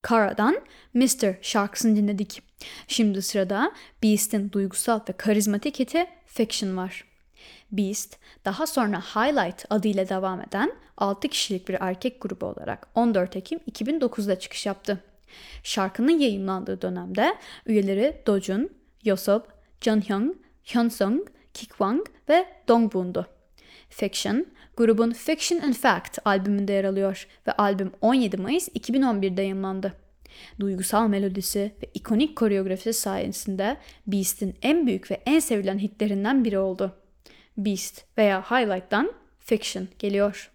Kara'dan Mr. şarkısını dinledik. Şimdi sırada Beast'in duygusal ve karizmatik hiti Fiction var. Beast, daha sonra Highlight adıyla devam eden 6 kişilik bir erkek grubu olarak 14 Ekim 2009'da çıkış yaptı. Şarkının yayınlandığı dönemde üyeleri Dojun, Yosop, Jonghyun, Hyunsung, Kikwang ve Dongbun'du. Fiction, grubun Fiction and Fact albümünde yer alıyor ve albüm 17 Mayıs 2011'de yayınlandı. Duygusal melodisi ve ikonik koreografisi sayesinde Beast'in en büyük ve en sevilen hitlerinden biri oldu. Beast veya Highlight'tan Fiction geliyor.